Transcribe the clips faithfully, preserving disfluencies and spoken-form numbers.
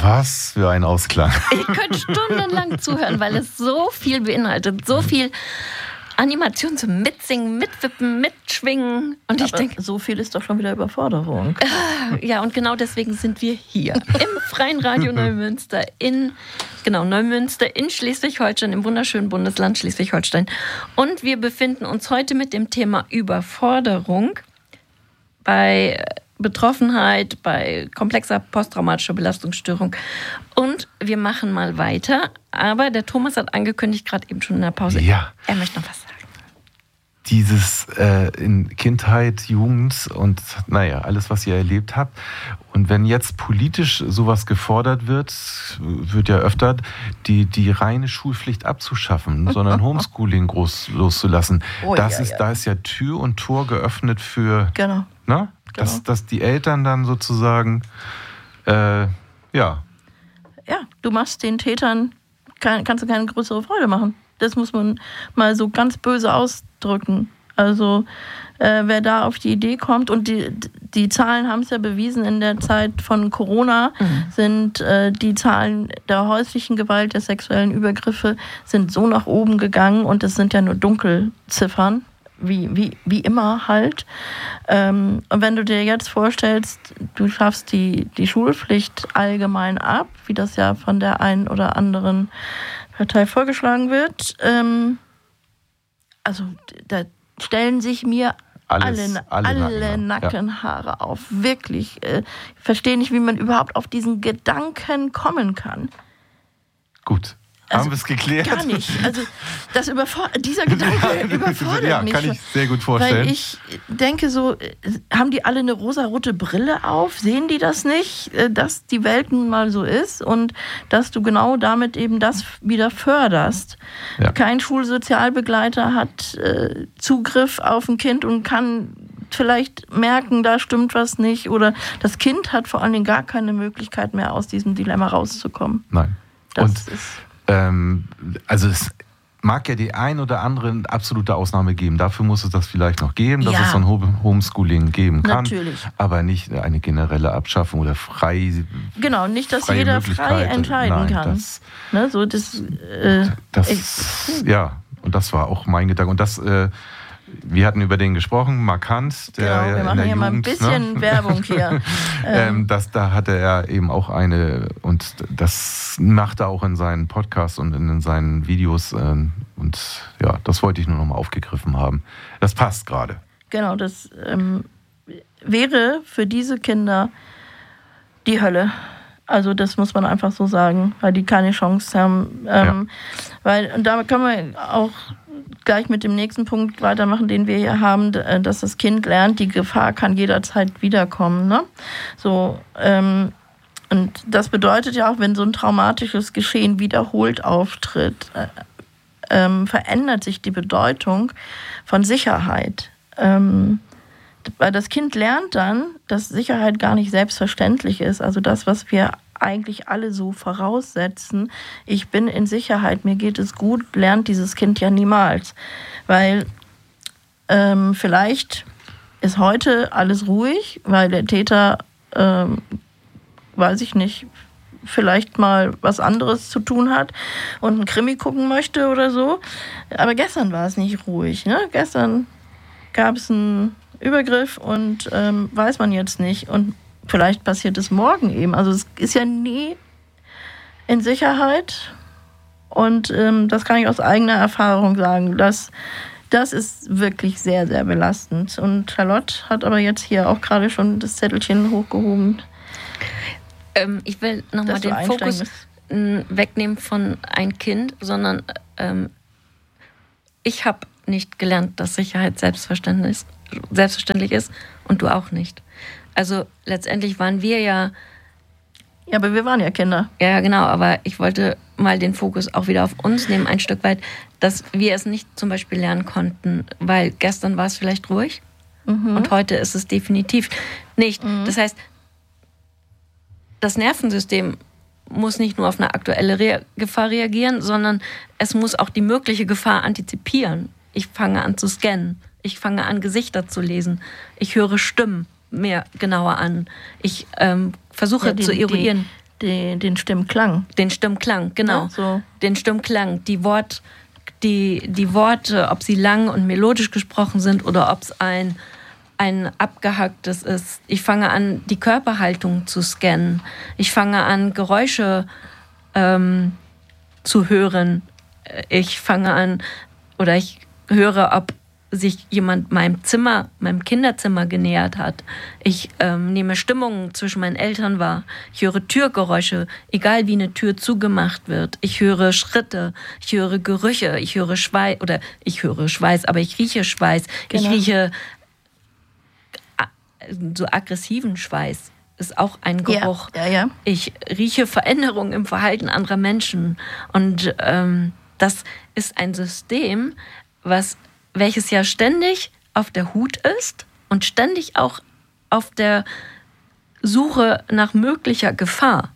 Was für ein Ausklang. Ihr könnt stundenlang zuhören, weil es so viel beinhaltet, so viel Animation zum Mitsingen, Mitwippen, Mitschwingen. Und ich denke, so viel ist doch schon wieder Überforderung. Ja, und genau deswegen sind wir hier im Freien Radio Neumünster in, genau, Neumünster in Schleswig-Holstein, im wunderschönen Bundesland Schleswig-Holstein. Und wir befinden uns heute mit dem Thema Überforderung bei Betroffenheit, bei komplexer posttraumatischer Belastungsstörung. Und wir machen mal weiter. Aber der Thomas hat angekündigt, gerade eben schon in der Pause, ja. er möchte noch was sagen. Dieses äh, in Kindheit, Jugend und naja, alles, was ihr erlebt habt. Und wenn jetzt politisch sowas gefordert wird, wird ja öfter, die, die reine Schulpflicht abzuschaffen, sondern Homeschooling groß loszulassen. Oh, das ja, ist, ja. Da ist ja Tür und Tor geöffnet für, Genau. ne? dass, Genau. dass die Eltern dann sozusagen, äh, ja. Ja, du machst den Tätern, kann, kannst du keine größere Freude machen. Das muss man mal so ganz böse ausdrücken. Also äh, wer da auf die Idee kommt, und die, die Zahlen haben es ja bewiesen, in der Zeit von Corona mhm. sind äh, die Zahlen der häuslichen Gewalt, der sexuellen Übergriffe sind so nach oben gegangen, und es sind ja nur Dunkelziffern, wie, wie, wie immer halt. Ähm, und wenn du dir jetzt vorstellst, du schaffst die, die Schulpflicht allgemein ab, wie das ja von der einen oder anderen Partei vorgeschlagen wird, ähm, also da stellen sich mir Alles, alle, alle, alle Nacken, Nackenhaare ja. auf. Wirklich. Äh, ich verstehe nicht, wie man überhaupt auf diesen Gedanken kommen kann. Gut. Also, haben wir es geklärt? Gar nicht. Also das überfor- dieser Gedanke überfordert ja, mich. Kann ich sehr gut vorstellen. Weil ich denke so, haben die alle eine rosarote Brille auf? Sehen die das nicht, dass die Welt nun mal so ist und dass du genau damit eben das wieder förderst? Ja. Kein Schulsozialbegleiter hat äh, Zugriff auf ein Kind und kann vielleicht merken, da stimmt was nicht. Oder das Kind hat vor allen Dingen gar keine Möglichkeit mehr, aus diesem Dilemma rauszukommen. Nein. Das und ist ähm, also es mag ja die ein oder andere absolute Ausnahme geben. Dafür muss es das vielleicht noch geben, dass ja. es so ein Homeschooling geben kann. Natürlich. Aber nicht eine generelle Abschaffung oder frei. Genau, nicht, dass jeder frei entscheiden Nein, kann. Das, ne, so das, äh, das ich, ja, und das war auch mein Gedanke. Und das, äh, wir hatten über den gesprochen, Markant. Der genau, wir machen in der hier Jugend, mal ein bisschen ne? Werbung hier. ähm, das, da hatte er eben auch eine, und das macht er auch in seinen Podcasts und in seinen Videos. Ähm, und ja, das wollte ich nur noch mal aufgegriffen haben. Das passt gerade. Genau, das ähm, wäre für diese Kinder die Hölle. Also das muss man einfach so sagen, weil die keine Chance haben. Ähm, ja. Weil, und damit können wir auch gleich mit dem nächsten Punkt weitermachen, den wir hier haben, dass das Kind lernt, die Gefahr kann jederzeit wiederkommen. Ne? So, ähm, und das bedeutet ja auch, wenn so ein traumatisches Geschehen wiederholt auftritt, äh, ähm, verändert sich die Bedeutung von Sicherheit. Ähm, weil das Kind lernt dann, dass Sicherheit gar nicht selbstverständlich ist. Also das, was wir eigentlich alle so voraussetzen, ich bin in Sicherheit, mir geht es gut, lernt dieses Kind ja niemals. Weil ähm, vielleicht ist heute alles ruhig, weil der Täter, ähm, weiß ich nicht, vielleicht mal was anderes zu tun hat und einen Krimi gucken möchte oder so. Aber gestern war es nicht ruhig. Ne? Gestern gab es einen Übergriff und ähm, weiß man jetzt nicht. Und vielleicht passiert es morgen eben. Also es ist ja nie in Sicherheit. Und ähm, das kann ich aus eigener Erfahrung sagen. Das, das ist wirklich sehr, sehr belastend. Und Charlotte hat aber jetzt hier auch gerade schon das Zettelchen hochgehoben. Ähm, ich will nochmal den Fokus m, wegnehmen von ein Kind, sondern ähm, ich habe nicht gelernt, dass Sicherheit selbstverständlich ist, selbstverständlich ist und du auch nicht. Also letztendlich waren wir ja... Ja, aber wir waren ja Kinder. Ja, genau, aber ich wollte mal den Fokus auch wieder auf uns nehmen, ein Stück weit, dass wir es nicht zum Beispiel lernen konnten, weil gestern war es vielleicht ruhig mhm. und heute ist es definitiv nicht. Mhm. Das heißt, das Nervensystem muss nicht nur auf eine aktuelle Re- Gefahr reagieren, sondern es muss auch die mögliche Gefahr antizipieren. Ich fange an zu scannen, ich fange an, Gesichter zu lesen, ich höre Stimmen mehr genauer an. Ich ähm, versuche ja, die, zu eruieren. den, den Stimmklang. Den Stimmklang, genau. Ja, so. Den Stimmklang. Die, Wort, die, die Worte, ob sie lang und melodisch gesprochen sind oder ob es ein, ein abgehacktes ist. Ich fange an, die Körperhaltung zu scannen. Ich fange an, Geräusche ähm, zu hören. Ich fange an, oder ich höre, ob sich jemand meinem Zimmer, meinem Kinderzimmer genähert hat. Ich ähm, nehme Stimmungen zwischen meinen Eltern wahr. Ich höre Türgeräusche, egal wie eine Tür zugemacht wird. Ich höre Schritte, ich höre Gerüche, ich höre Schweiß, oder ich höre Schweiß, aber ich rieche Schweiß. Genau. Ich rieche so aggressiven Schweiß. Ist auch ein Geruch. Ja, ja, ja. Ich rieche Veränderungen im Verhalten anderer Menschen. Und ähm, das ist ein System, was welches ja ständig auf der Hut ist und ständig auch auf der Suche nach möglicher Gefahr.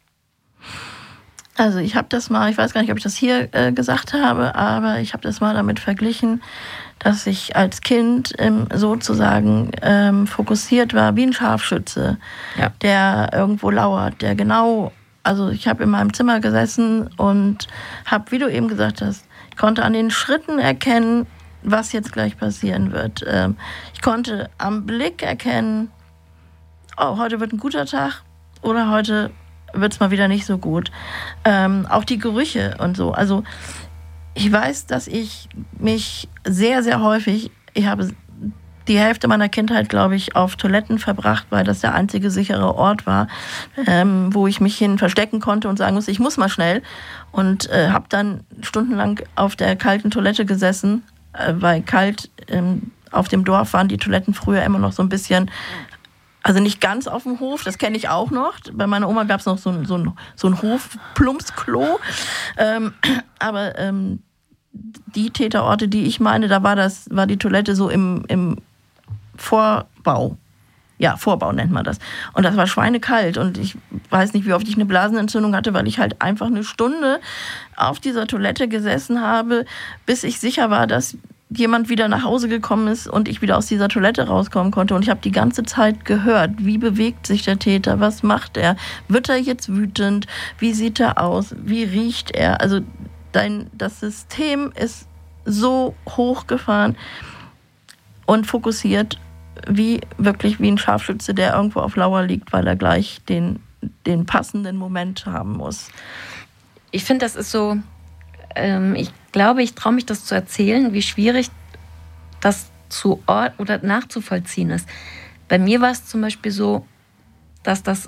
Also ich habe das mal, ich weiß gar nicht, ob ich das hier äh, gesagt habe, aber ich habe das mal damit verglichen, dass ich als Kind ähm, sozusagen ähm, fokussiert war wie ein Scharfschütze, ja. der irgendwo lauert, der genau, also ich habe in meinem Zimmer gesessen und habe, wie du eben gesagt hast, ich konnte an den Schritten erkennen, was jetzt gleich passieren wird. Ich konnte am Blick erkennen, oh, heute wird ein guter Tag oder heute wird es mal wieder nicht so gut. Ähm, auch die Gerüche und so. Also ich weiß, dass ich mich sehr, sehr häufig, ich habe die Hälfte meiner Kindheit, glaube ich, auf Toiletten verbracht, weil das der einzige sichere Ort war, ähm, wo ich mich hin verstecken konnte und sagen musste, ich muss mal schnell. Und äh, habe dann stundenlang auf der kalten Toilette gesessen, weil kalt ähm, auf dem Dorf waren die Toiletten früher immer noch so ein bisschen, also nicht ganz auf dem Hof, das kenne ich auch noch. Bei meiner Oma gab es noch so ein, so ein, so ein Hof-Plumpsklo. Ähm, aber ähm, die Täterorte, die ich meine, da war das, war die Toilette so im, im Vorbau. Ja, Vorbau nennt man das. Und das war schweinekalt. Und ich weiß nicht, wie oft ich eine Blasenentzündung hatte, weil ich halt einfach eine Stunde auf dieser Toilette gesessen habe, bis ich sicher war, dass jemand wieder nach Hause gekommen ist und ich wieder aus dieser Toilette rauskommen konnte. Und ich habe die ganze Zeit gehört, wie bewegt sich der Täter, was macht er, wird er jetzt wütend, wie sieht er aus, wie riecht er. Also dein, das System ist so hochgefahren und fokussiert, wie wirklich wie ein Scharfschütze, der irgendwo auf Lauer liegt, weil er gleich den, den passenden Moment haben muss. Ich finde, das ist so, ähm, ich glaube, ich traue mich das zu erzählen, wie schwierig das zu Ort oder nachzuvollziehen ist. Bei mir war es zum Beispiel so, dass das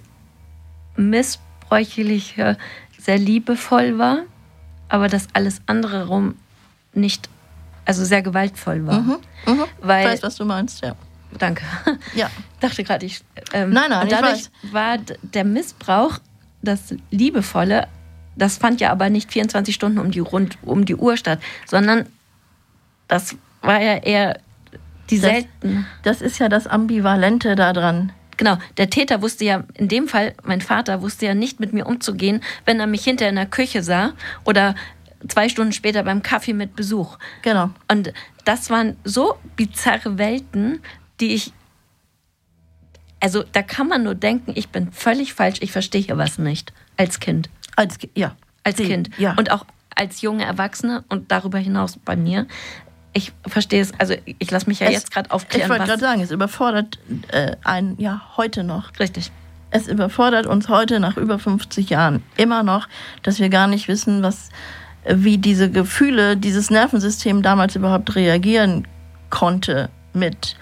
Missbräuchliche sehr liebevoll war, aber das alles andere rum nicht, also sehr gewaltvoll war. Mhm, mh. Weil, ich weiß, was du meinst, ja. Danke. Ja. Dachte gerade, ich. Ähm, nein, nein, und dadurch ich weiß. war der Missbrauch, das Liebevolle, das fand ja aber nicht vierundzwanzig Stunden um die, rund um die Uhr statt, sondern das war ja eher die das, selten. Das ist ja das Ambivalente daran. Genau, der Täter wusste ja, in dem Fall, mein Vater wusste ja nicht mit mir umzugehen, wenn er mich hinter in der Küche sah oder zwei Stunden später beim Kaffee mit Besuch. Genau. Und das waren so bizarre Welten, die ich, also da kann man nur denken, ich bin völlig falsch, ich verstehe hier was nicht, als Kind. Als, ja. Als Sie, Kind. Ja. Und auch als junge Erwachsene und darüber hinaus bei mir. Ich verstehe es, also ich lasse mich ja es, jetzt gerade aufklären. Ich wollte gerade sagen, es überfordert äh, einen ja heute noch. Richtig. Es überfordert uns heute nach über fünfzig Jahren immer noch, dass wir gar nicht wissen, was, wie diese Gefühle, dieses Nervensystem damals überhaupt reagieren konnte mit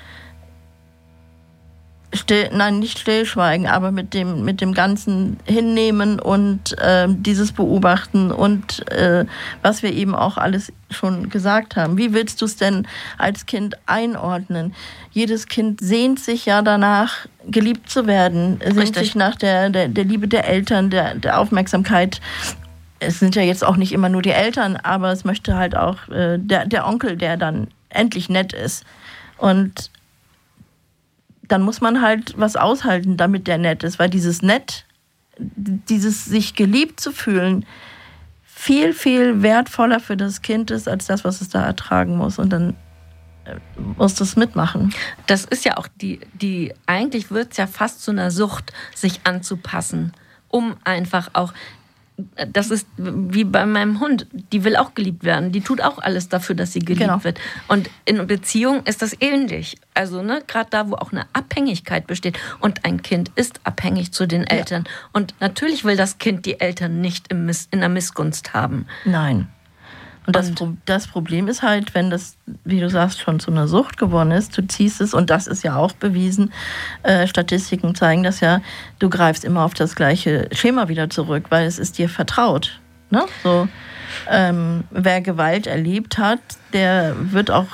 Still, nein, nicht Stillschweigen, aber mit dem, mit dem ganzen Hinnehmen und äh, dieses Beobachten und äh, was wir eben auch alles schon gesagt haben. Wie willst du es denn als Kind einordnen? Jedes Kind sehnt sich ja danach, geliebt zu werden, sehnt Richtig. sich nach der, der, der Liebe der Eltern, der, der Aufmerksamkeit. Es sind ja jetzt auch nicht immer nur die Eltern, aber es möchte halt auch äh, der, der Onkel, der dann endlich nett ist. Und dann muss man halt was aushalten, damit der nett ist, weil dieses nett, dieses sich geliebt zu fühlen, viel, viel wertvoller für das Kind ist, als das, was es da ertragen muss. Und dann muss das mitmachen. Das ist ja auch die, die eigentlich wird es ja fast zu einer Sucht, sich anzupassen. um einfach auch, das ist wie bei meinem Hund, die will auch geliebt werden, die tut auch alles dafür, dass sie geliebt genau. wird. Und in Beziehung ist das ähnlich. Also ne, gerade da, wo auch eine Abhängigkeit besteht und ein Kind ist abhängig zu den Eltern. Ja. Und natürlich will das Kind die Eltern nicht im Miss, in der Missgunst haben. Nein. Und das, und das Problem ist halt, wenn das, wie du sagst, schon zu einer Sucht geworden ist, du ziehst es, und das ist ja auch bewiesen, äh, Statistiken zeigen das ja, du greifst immer auf das gleiche Schema wieder zurück, weil es ist dir vertraut. Ne? So, ähm, wer Gewalt erlebt hat, der wird auch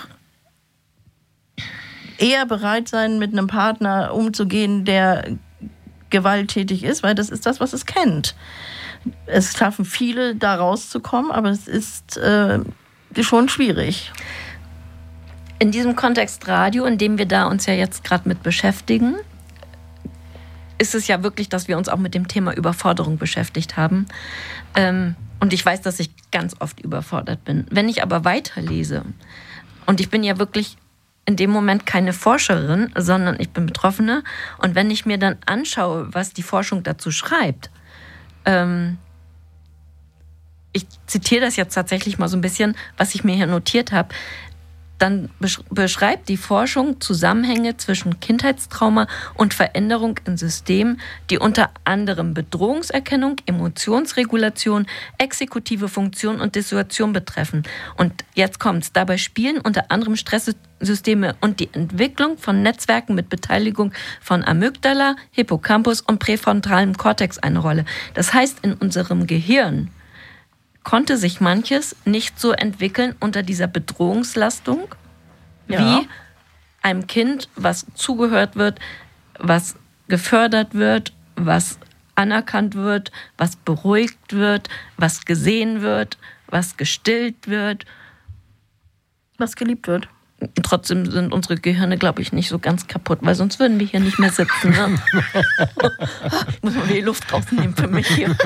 eher bereit sein, mit einem Partner umzugehen, der gewalttätig ist, weil das ist das, was es kennt. Es schaffen viele, da rauszukommen, aber es ist äh, schon schwierig. In diesem Kontext Radio, in dem wir da uns ja jetzt gerade mit beschäftigen, ist es ja wirklich, dass wir uns auch mit dem Thema Überforderung beschäftigt haben. Ähm, und ich weiß, dass ich ganz oft überfordert bin. Wenn ich aber weiterlese, und ich bin ja wirklich in dem Moment keine Forscherin, sondern ich bin Betroffene, und wenn ich mir dann anschaue, was die Forschung dazu schreibt, ich zitiere das jetzt tatsächlich mal so ein bisschen, was ich mir hier notiert habe, dann beschreibt die Forschung Zusammenhänge zwischen Kindheitstrauma und Veränderung in Systemen, die unter anderem Bedrohungserkennung, Emotionsregulation, exekutive Funktion und Dissuasion betreffen. Und jetzt kommt's. Dabei spielen unter anderem Stresssysteme und die Entwicklung von Netzwerken mit Beteiligung von Amygdala, Hippocampus und präfrontalem Kortex eine Rolle. Das heißt, in unserem Gehirn konnte sich manches nicht so entwickeln unter dieser Bedrohungslastung, ja. wie einem Kind, was zugehört wird, was gefördert wird, was anerkannt wird, was beruhigt wird, was gesehen wird, was gestillt wird. Was geliebt wird. Trotzdem sind unsere Gehirne, glaube ich, nicht so ganz kaputt, weil sonst würden wir hier nicht mehr sitzen. Ne? Ich muss mal die Luft rausnehmen für mich hier.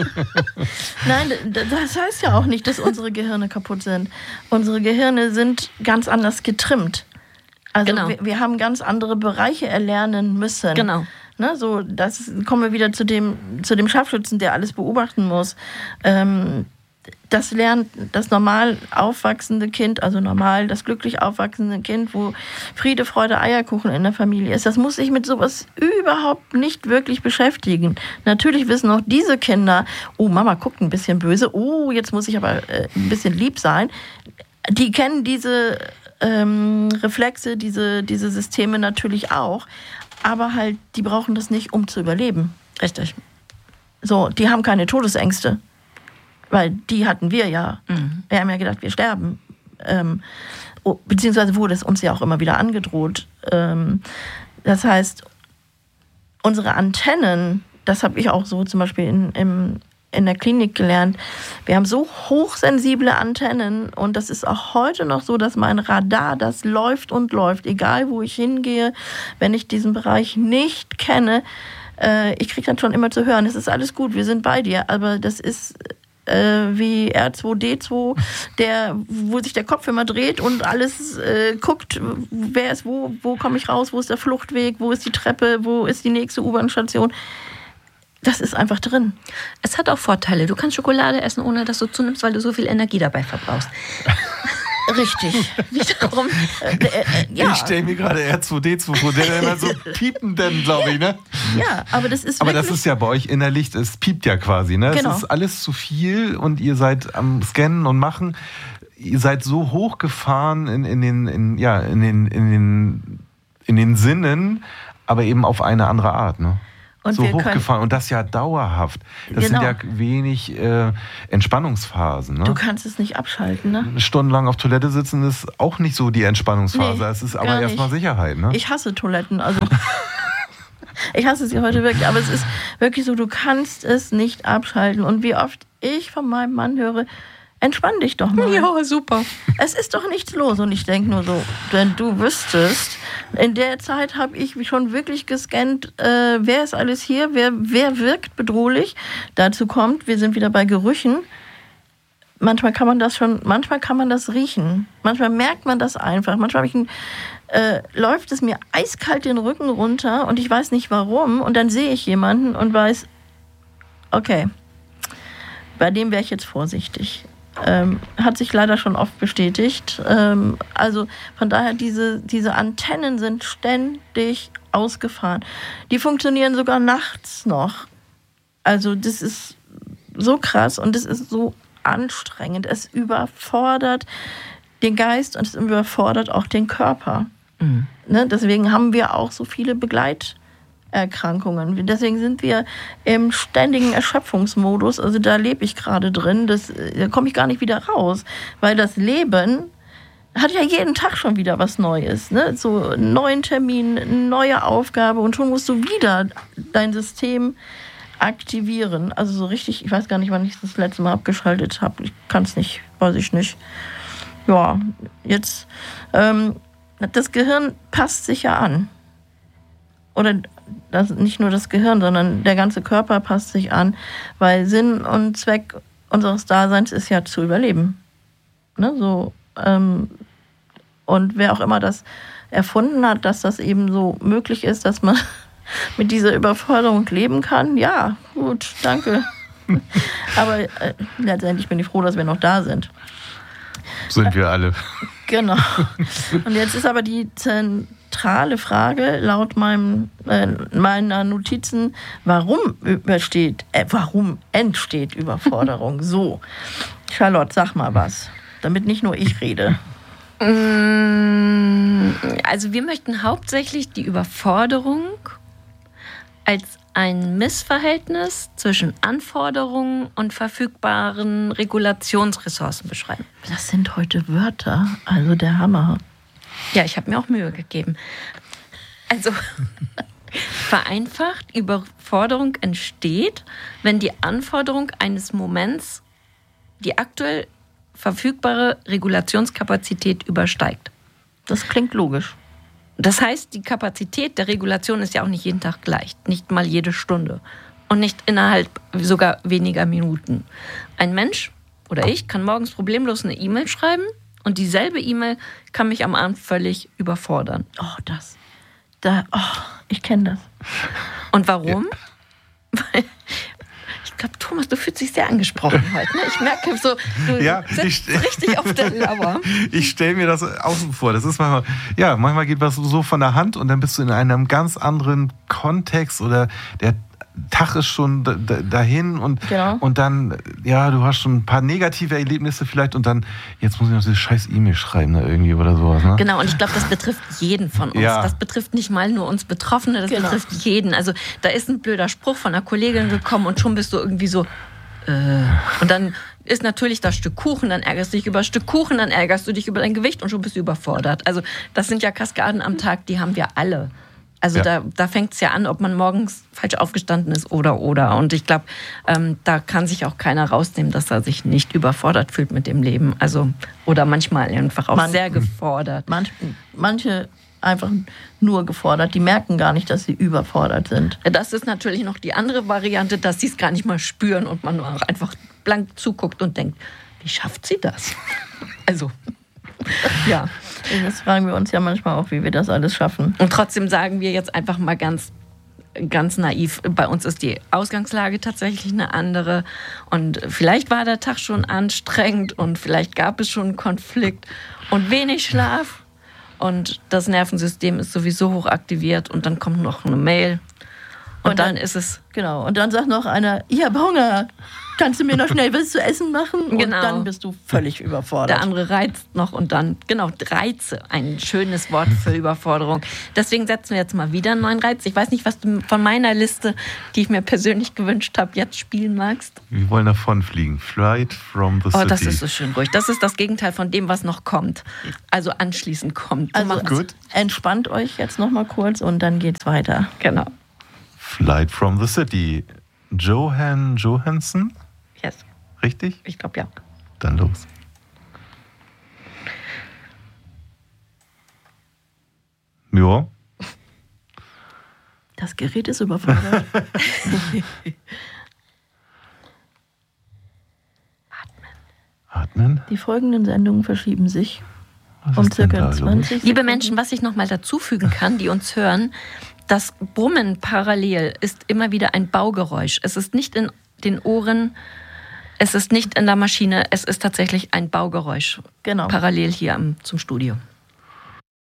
Nein, das heißt ja auch nicht, dass unsere Gehirne kaputt sind. Unsere Gehirne sind ganz anders getrimmt. Also genau. wir, wir haben ganz andere Bereiche erlernen müssen. Genau. Ne, so, das kommen wir wieder zu dem, zu dem Scharfschützen, der alles beobachten muss. Ähm, Das lernt das normal aufwachsende Kind, also normal das glücklich aufwachsende Kind, wo Friede, Freude, Eierkuchen in der Familie ist. Das muss sich mit sowas überhaupt nicht wirklich beschäftigen. Natürlich wissen auch diese Kinder, oh, Mama guckt ein bisschen böse, oh, jetzt muss ich aber äh, ein bisschen lieb sein. Die kennen diese ähm, Reflexe, diese, diese Systeme natürlich auch, aber halt, die brauchen das nicht, um zu überleben. Richtig. So, die haben keine Todesängste. Weil die hatten wir ja. Mhm. Wir haben ja gedacht, wir sterben. Ähm, oh, beziehungsweise wurde es uns ja auch immer wieder angedroht. Ähm, das heißt, unsere Antennen, das habe ich auch so zum Beispiel in, im, in der Klinik gelernt, wir haben so hochsensible Antennen, und das ist auch heute noch so, dass mein Radar, das läuft und läuft, egal wo ich hingehe, wenn ich diesen Bereich nicht kenne, äh, ich kriege dann schon immer zu hören, es ist alles gut, wir sind bei dir, aber das ist wie R zwei D zwei, der, wo sich der Kopf immer dreht und alles äh, guckt, wer ist wo, wo komme ich raus, wo ist der Fluchtweg, wo ist die Treppe, wo ist die nächste U-Bahn-Station. Das ist einfach drin. Es hat auch Vorteile. Du kannst Schokolade essen, ohne dass du zunimmst, weil du so viel Energie dabei verbrauchst. Richtig. Wiederum. Äh, äh, ja. Ich stelle mir gerade R zwei D zwei vor, der immer so piepen denn, glaube ich, ne? Ja, aber das ist Aber das ist ja bei euch innerlich, es piept ja quasi, ne? Genau. Es ist alles zu viel und ihr seid am Scannen und Machen. Ihr seid so hochgefahren in, in den, in, ja, in den, in den, in den Sinnen, aber eben auf eine andere Art, ne? Und so wir hochgefahren können, und das ja dauerhaft. Das genau. sind ja wenig äh, Entspannungsphasen. Ne? Du kannst es nicht abschalten, ne? Stundenlang auf Toilette sitzen ist auch nicht so die Entspannungsphase. Nee, es ist aber erstmal Sicherheit. Ne? Ich hasse Toiletten, also ich hasse sie heute wirklich, aber es ist wirklich so, du kannst es nicht abschalten. Und wie oft ich von meinem Mann höre, entspann dich doch mal. Ja, super. Es ist doch nichts los. Und ich denke nur so, wenn du wüsstest, in der Zeit habe ich schon wirklich gescannt, äh, wer ist alles hier, wer, wer wirkt bedrohlich. Dazu kommt, wir sind wieder bei Gerüchen. Manchmal kann man das schon, manchmal kann man das riechen. Manchmal merkt man das einfach. Manchmal habe ich ein, äh, läuft es mir eiskalt den Rücken runter und ich weiß nicht warum. Und dann sehe ich jemanden und weiß, okay. Bei dem wäre ich jetzt vorsichtig. Ähm, hat sich leider schon oft bestätigt. Ähm, also von daher, diese, diese Antennen sind ständig ausgefahren. Die funktionieren sogar nachts noch. Also das ist so krass und das ist so anstrengend. Es überfordert den Geist und es überfordert auch den Körper. Mhm. Ne? Deswegen haben wir auch so viele Begleiterkrankungen. Deswegen sind wir im ständigen Erschöpfungsmodus. Also da lebe ich gerade drin. Das, da komme ich gar nicht wieder raus. Weil das Leben hat ja jeden Tag schon wieder was Neues. Ne? So einen neuen Termin, eine neue Aufgabe und schon musst du wieder dein System aktivieren. Also so richtig, ich weiß gar nicht, wann ich das letzte Mal abgeschaltet habe. Ich kann es nicht, weiß ich nicht. Ja, jetzt, ähm, das Gehirn passt sich ja an. Oder das, nicht nur das Gehirn, sondern der ganze Körper passt sich an, weil Sinn und Zweck unseres Daseins ist ja zu überleben. Ne, so, ähm, und wer auch immer das erfunden hat, dass das eben so möglich ist, dass man mit dieser Überforderung leben kann, ja, gut, danke. Aber äh, letztendlich bin ich froh, dass wir noch da sind. Sind wir alle. Genau. Und jetzt ist aber die zentrale Frage laut meinem, äh, meiner Notizen, warum übersteht, äh, warum entsteht Überforderung? So, Charlotte, sag mal was, damit nicht nur ich rede. Also wir möchten hauptsächlich die Überforderung als ein Missverhältnis zwischen Anforderungen und verfügbaren Regulationsressourcen beschreiben. Das sind heute Wörter, also der Hammer. Ja, ich habe mir auch Mühe gegeben. Also vereinfacht, Überforderung entsteht, wenn die Anforderung eines Moments die aktuell verfügbare Regulationskapazität übersteigt. Das klingt logisch. Das heißt, die Kapazität der Regulation ist ja auch nicht jeden Tag gleich, nicht mal jede Stunde und nicht innerhalb sogar weniger Minuten. Ein Mensch oder ich kann morgens problemlos eine E-Mail schreiben und dieselbe E-Mail kann mich am Abend völlig überfordern. Oh, das. Da, oh, ich kenne das. Und warum? Ja. Weil ich glaube, Thomas, du fühlst dich sehr angesprochen heute. Ne? Ich merke so, du ja, sitzt ich, richtig auf der Lauer. Ich stelle mir das außen vor. Das ist manchmal, ja, manchmal geht was so von der Hand und dann bist du in einem ganz anderen Kontext oder der Tag ist schon dahin und, genau. und dann, ja, du hast schon ein paar negative Erlebnisse vielleicht und dann, jetzt muss ich noch diese scheiß E-Mail schreiben da irgendwie oder sowas. Ne? Genau, und ich glaube, das betrifft jeden von uns. Ja. Das betrifft nicht mal nur uns Betroffene, das genau. betrifft jeden. Also da ist ein blöder Spruch von einer Kollegin gekommen und schon bist du irgendwie so, äh, und dann ist natürlich das Stück Kuchen, dann ärgerst du dich über das Stück Kuchen, dann ärgerst du dich über dein Gewicht und schon bist du überfordert. Also das sind ja Kaskaden am Tag, die haben wir alle. Also ja. da, da fängt es ja an, ob man morgens falsch aufgestanden ist oder oder. Und ich glaube, ähm, da kann sich auch keiner rausnehmen, dass er sich nicht überfordert fühlt mit dem Leben. Also oder manchmal einfach auch Man, sehr gefordert. Manch, manche einfach nur gefordert, die merken gar nicht, dass sie überfordert sind. Das ist natürlich noch die andere Variante, dass sie es gar nicht mal spüren und man nur auch einfach blank zuguckt und denkt, wie schafft sie das? Also... Ja. Das fragen wir uns ja manchmal auch, wie wir das alles schaffen. Und trotzdem sagen wir jetzt einfach mal ganz, ganz naiv, bei uns ist die Ausgangslage tatsächlich eine andere. Und vielleicht war der Tag schon anstrengend und vielleicht gab es schon einen Konflikt und wenig Schlaf. Und das Nervensystem ist sowieso hochaktiviert und dann kommt noch eine Mail. Und, und dann, dann ist es... Genau, und dann sagt noch einer, ich habe Hunger. Kannst du mir noch schnell was zu essen machen? Und genau. dann bist du völlig überfordert. Der andere reizt noch und dann, genau, Reize, ein schönes Wort für Überforderung. Deswegen setzen wir jetzt mal wieder einen neuen Reiz. Ich weiß nicht, was du von meiner Liste, die ich mir persönlich gewünscht habe, jetzt spielen magst. Wir wollen davonfliegen. Flight from the City. Oh, das ist so schön ruhig. Das ist das Gegenteil von dem, was noch kommt. Also anschließend kommt. Also gut. Entspannt euch jetzt noch mal kurz und dann geht's weiter. Genau. Flight from the City. Johan Johansson? Yes. Richtig? Ich glaube, ja. Dann los. Ja. Das Gerät ist überfordert. Atmen. Atmen? Die folgenden Sendungen verschieben sich um circa zwanzig. Liebe Menschen, was ich noch mal dazufügen kann, die uns hören, das Brummen parallel ist immer wieder ein Baugeräusch. Es ist nicht in den Ohren. Es ist nicht in der Maschine, es ist tatsächlich ein Baugeräusch. Genau. Parallel hier am, zum Studio.